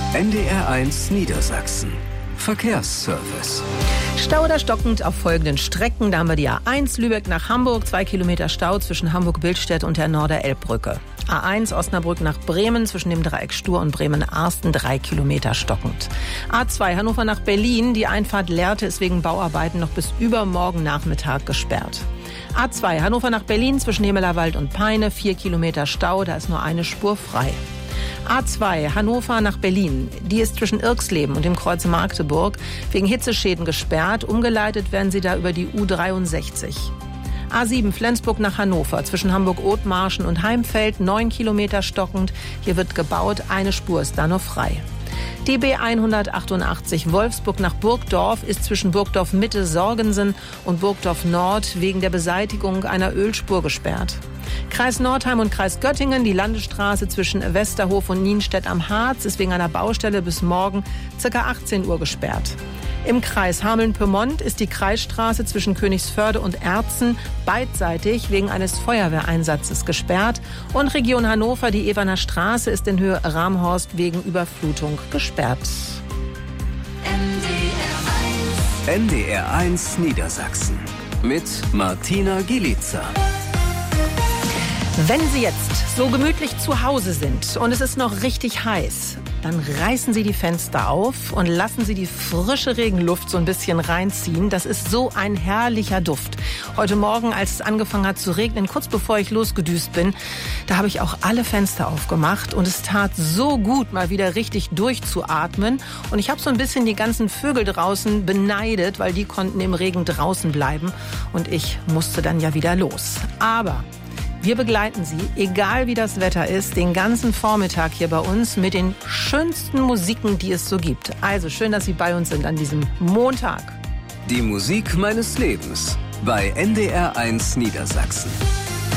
NDR1 Niedersachsen. Verkehrsservice. Stau oder stockend auf folgenden Strecken. Da haben wir die A1 Lübeck nach Hamburg, 2 Kilometer Stau zwischen Hamburg-Billstedt und der Norder-Elbbrücke. A1 Osnabrück nach Bremen zwischen dem Dreieck Stur und Bremen-Arsten, 3 Kilometer stockend. A2 Hannover nach Berlin, die Einfahrt Lehrte ist wegen Bauarbeiten noch bis übermorgen Nachmittag gesperrt. A2 Hannover nach Berlin zwischen Himmelerwald und Peine, 4 Kilometer Stau, da ist nur eine Spur frei. A2 Hannover nach Berlin, die ist zwischen Irxleben und dem Kreuz Magdeburg wegen Hitzeschäden gesperrt. Umgeleitet werden sie da über die U63. A7 Flensburg nach Hannover zwischen Hamburg-Othmarschen und Heimfeld, 9 Kilometer stockend. Hier wird gebaut, eine Spur ist da noch frei. Die B188 Wolfsburg nach Burgdorf ist zwischen Burgdorf Mitte Sorgensen und Burgdorf Nord wegen der Beseitigung einer Ölspur gesperrt. Kreis Nordheim und Kreis Göttingen, die Landesstraße zwischen Westerhof und Nienstedt am Harz ist wegen einer Baustelle bis morgen ca. 18 Uhr gesperrt. Im Kreis Hameln-Pyrmont ist die Kreisstraße zwischen Königsförde und Erzen beidseitig wegen eines Feuerwehreinsatzes gesperrt. Und Region Hannover, die Ewerner Straße ist in Höhe Ramhorst wegen Überflutung gesperrt. NDR1 Niedersachsen mit Martina Gielica. Wenn Sie jetzt so gemütlich zu Hause sind und es ist noch richtig heiß, dann reißen Sie die Fenster auf und lassen Sie die frische Regenluft so ein bisschen reinziehen. Das ist so ein herrlicher Duft. Heute Morgen, als es angefangen hat zu regnen, kurz bevor ich losgedüst bin, da habe ich auch alle Fenster aufgemacht und es tat so gut, mal wieder richtig durchzuatmen. Und ich habe so ein bisschen die ganzen Vögel draußen beneidet, weil die konnten im Regen draußen bleiben und ich musste dann ja wieder los. Aber wir begleiten Sie, egal wie das Wetter ist, den ganzen Vormittag hier bei uns mit den schönsten Musiken, die es so gibt. Also schön, dass Sie bei uns sind an diesem Montag. Die Musik meines Lebens bei NDR1 Niedersachsen.